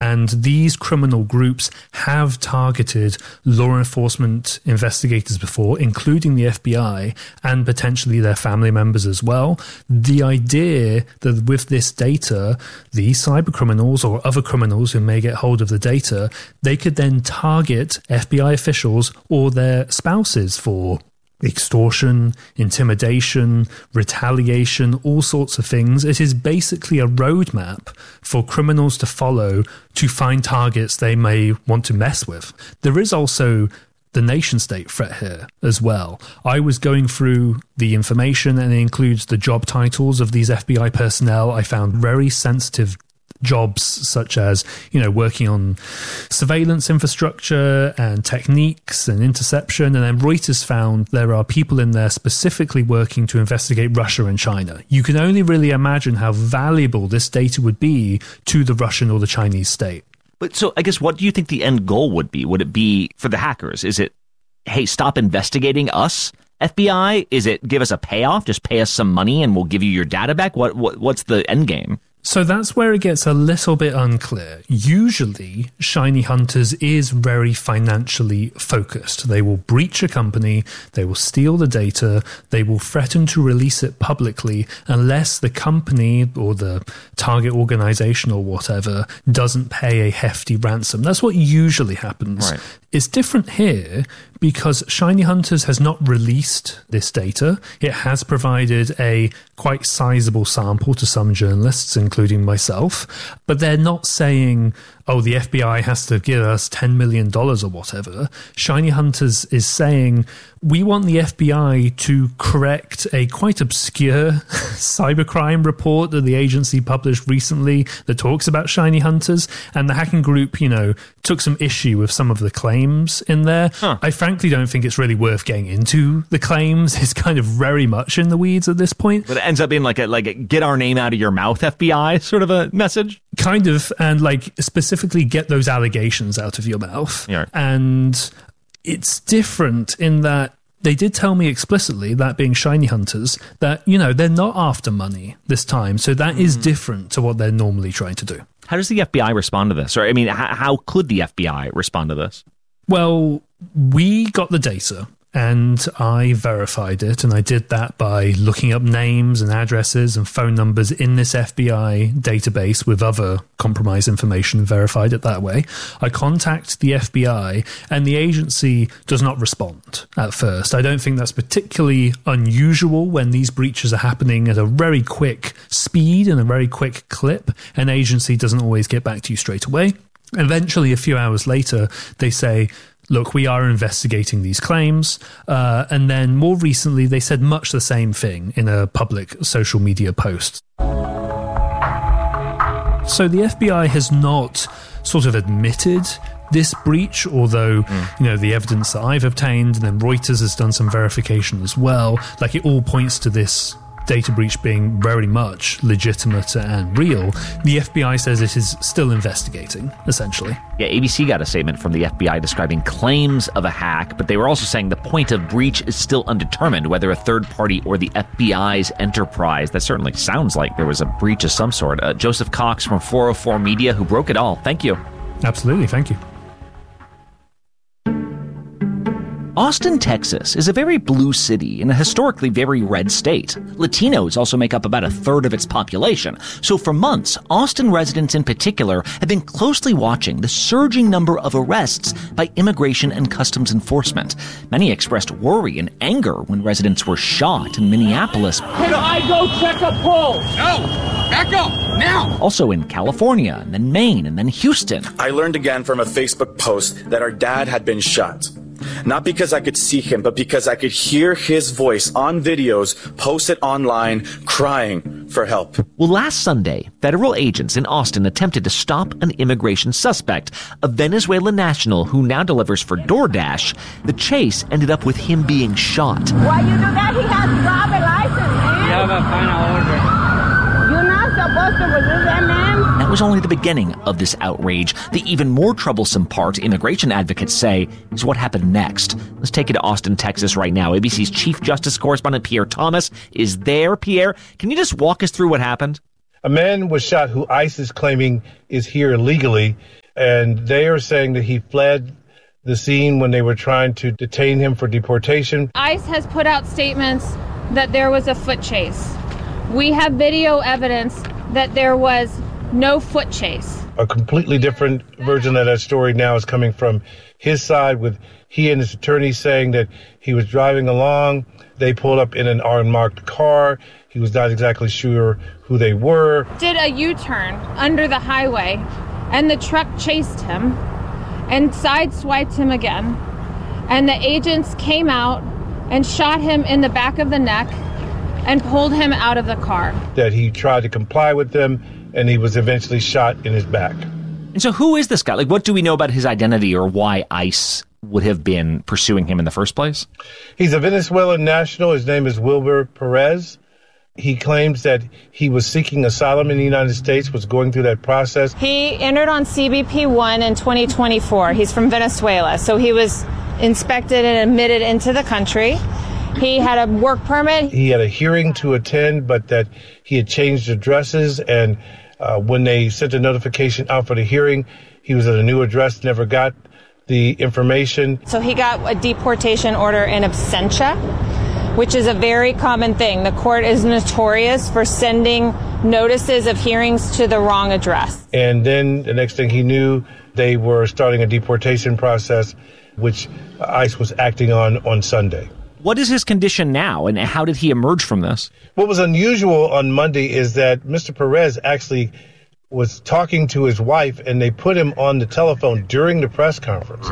And these criminal groups have targeted law enforcement investigators before, including the FBI and potentially their family members as well. The idea that with this data, these cyber criminals or other criminals who may get hold of the data, they could then target FBI officials or their spouses for extortion, intimidation, retaliation, all sorts of things. It is basically a roadmap for criminals to follow to find targets they may want to mess with. There is also the nation-state threat here as well. I was going through the information, and it includes the job titles of these FBI personnel. I found very sensitive jobs such as, working on surveillance infrastructure and techniques and interception. And then Reuters found there are people in there specifically working to investigate Russia and China. You can only really imagine how valuable this data would be to the Russian or the Chinese state. But so I guess what do you think the end goal would be? Would it be for the hackers? Is it, hey, stop investigating us, FBI? Is it give us a payoff? Just pay us some money and we'll give you your data back? What's the end game? So that's where it gets a little bit unclear. Usually, Shiny Hunters is very financially focused. They will breach a company, they will steal the data, they will threaten to release it publicly unless the company or the target organization or whatever doesn't pay a hefty ransom. That's what usually happens. Right. It's different here because Shiny Hunters has not released this data. It has provided a quite sizable sample to some journalists, including myself, but they're not saying, oh, the FBI has to give us $10 million or whatever. Shiny Hunters is saying, we want the FBI to correct a quite obscure cybercrime report that the agency published recently that talks about Shiny Hunters. And the hacking group, took some issue with some of the claims in there. I frankly don't think it's really worth getting into the claims. It's kind of very much in the weeds at this point. But it ends up being like a get our name out of your mouth, FBI sort of a message? Kind of, and specifically get those allegations out of your mouth. Yeah. And it's different in that they did tell me explicitly, that being Shiny Hunters, that, they're not after money this time. So that is different to what they're normally trying to do. How does the FBI respond to this? Or, how could the FBI respond to this? Well, we got the data and I verified it, and I did that by looking up names and addresses and phone numbers in this FBI database with other compromised information and verified it that way. I contact the FBI and the agency does not respond at first. I don't think that's particularly unusual when these breaches are happening at a very quick speed and a very quick clip. An agency doesn't always get back to you straight away. Eventually, a few hours later, they say, look, we are investigating these claims. And then more recently, they said much the same thing in a public social media post. So the FBI has not sort of admitted this breach, although, the evidence that I've obtained, and then Reuters has done some verification as well, it all points to this data breach being very much legitimate and real. The FBI says it is still investigating, essentially. Yeah, ABC got a statement from the FBI describing claims of a hack, but they were also saying the point of breach is still undetermined, whether a third party or the FBI's enterprise. That certainly sounds like there was a breach of some sort. Joseph Cox from 404 Media, who broke it all. Thank you. Absolutely, thank you. Austin, Texas is a very blue city in a historically very red state. Latinos also make up about a third of its population. So for months, Austin residents in particular have been closely watching the surging number of arrests by immigration and customs enforcement. Many expressed worry and anger when residents were shot in Minneapolis. Can I go check a pulse? No! Back up! Now! Also in California, and then Maine, and then Houston. I learned again from a Facebook post that our dad had been shot. Not because I could see him, but because I could hear his voice on videos posted online crying for help. Well, last Sunday, federal agents in Austin attempted to stop an immigration suspect, a Venezuelan national who now delivers for DoorDash. The chase ended up with him being shot. Why you do that? He has a driver's license, man. You have a final order. You're not supposed to resist that, man. That was only the beginning of this outrage. The even more troublesome part, immigration advocates say, is what happened next. Let's take you to Austin, Texas right now. ABC's Chief Justice correspondent Pierre Thomas is there. Pierre, can you just walk us through what happened? A man was shot who ICE is claiming is here illegally. and they are saying that he fled the scene when they were trying to detain him for deportation. ICE has put out statements that there was a foot chase. We have video evidence that there was no foot chase. A completely different version of that story now is coming from his side, with he and his attorney saying that he was driving along. They pulled up in an unmarked car. He was not exactly sure who they were. Did a U-turn under the highway, and the truck chased him and sideswiped him again. And the agents came out and shot him in the back of the neck and pulled him out of the car. That he tried to comply with them, and he was eventually shot in his back. And so who is this guy? Like, what do we know about his identity or why ICE would have been pursuing him in the first place? He's a Venezuelan national. His name is Wilber Perez. He claims that he was seeking asylum in the United States, was going through that process. He entered on CBP-1 in 2024. He's from Venezuela, so he was inspected and admitted into the country. He had a work permit. He had a hearing to attend, but that he had changed addresses, and when they sent a notification out for the hearing, he was at a new address, never got the information. So he got a deportation order in absentia, which is a very common thing. The court is notorious for sending notices of hearings to the wrong address. And then the next thing he knew, they were starting a deportation process, which ICE was acting on Sunday. What is his condition now, and how did he emerge from this? What was unusual on Monday is that Mr. Perez actually was talking to his wife, and they put him on the telephone during the press conference.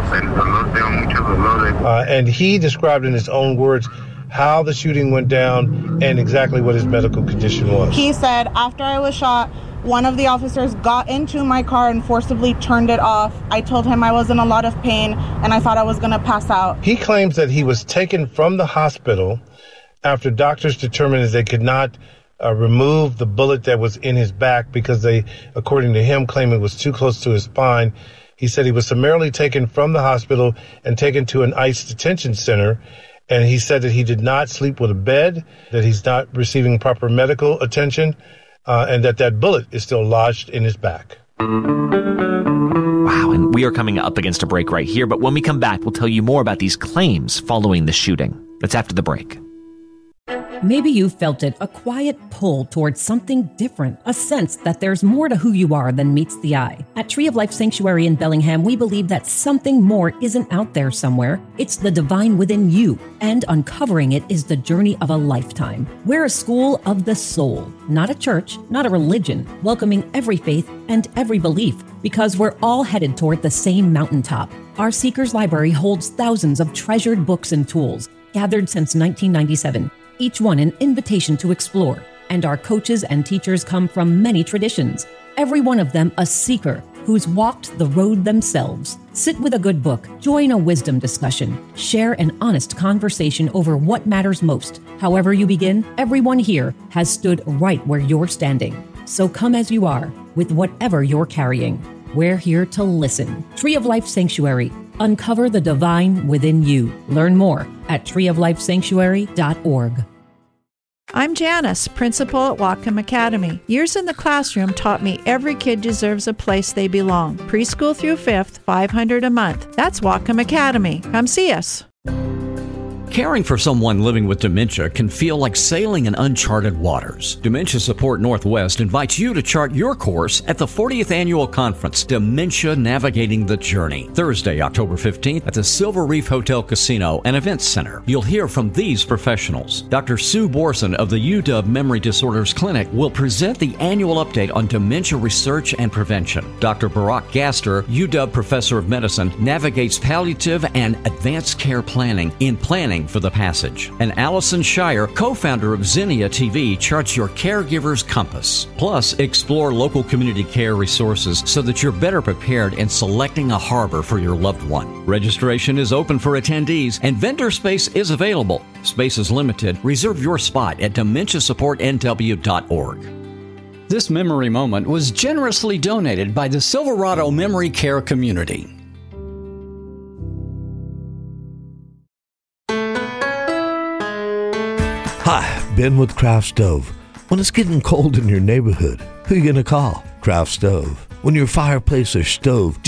And he described in his own words how the shooting went down and exactly what his medical condition was. He said, after I was shot, one of the officers got into my car and forcibly turned it off. I told him I was in a lot of pain and I thought I was going to pass out. He claims that he was taken from the hospital after doctors determined that they could not remove the bullet that was in his back because they, according to him, claimed it was too close to his spine. He said he was summarily taken from the hospital and taken to an ICE detention center. And he said that he did not sleep with a bed, that he's not receiving proper medical attention, and that bullet is still lodged in his back. Wow, and we are coming up against a break right here, but when we come back, we'll tell you more about these claims following the shooting. That's after the break. Maybe you felt it, a quiet pull towards something different, a sense that there's more to who you are than meets the eye. At Tree of Life Sanctuary in Bellingham, we believe that something more isn't out there somewhere. It's the divine within you, and uncovering it is the journey of a lifetime. We're a school of the soul, not a church, not a religion, welcoming every faith and every belief, because we're all headed toward the same mountaintop. Our Seekers Library holds thousands of treasured books and tools, gathered since 1997. Each one an invitation to explore, and our coaches and teachers come from many traditions, every one of them a seeker who's walked the road themselves. Sit with a good book, join a wisdom discussion, share an honest conversation over what matters most. However you begin, everyone here has stood right where you're standing. So come as you are, with whatever you're carrying. We're here to listen. Tree of Life Sanctuary. Uncover the divine within you. Learn more at treeoflifesanctuary.org. I'm Janice, principal at Whatcom Academy. Years in the classroom taught me every kid deserves a place they belong. Preschool through 5th, $500 a month. That's Whatcom Academy. Come see us. Caring for someone living with dementia can feel like sailing in uncharted waters. Dementia Support Northwest invites you to chart your course at the 40th Annual Conference, Dementia Navigating the Journey, Thursday, October 15th at the Silver Reef Hotel Casino and Events Center. You'll hear from these professionals. Dr. Sue Borson of the UW Memory Disorders Clinic will present the annual update on dementia research and prevention. Dr. Barack Gaster, UW Professor of Medicine, navigates palliative and advanced care planning in Planning for the Passage. And Allison Shire, co-founder of Zinnia TV, charts your caregiver's compass. Plus, explore local community care resources so that you're better prepared in selecting a harbor for your loved one. Registration is open for attendees and vendor space is available. Space is limited. Reserve your spot at dementiasupportnw.org. This memory moment was generously donated by the Silverado Memory Care Community. Hi, Ben with Craft Stove. When it's getting cold in your neighborhood, who are you going to call? Craft Stove. When your fireplace or stove